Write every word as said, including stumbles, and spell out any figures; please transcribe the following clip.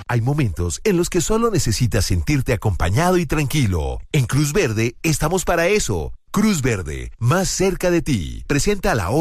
Hay momentos en los que solo necesitas sentirte acompañado y tranquilo. En Cruz Verde estamos para eso. Cruz Verde, más cerca de ti. Presenta la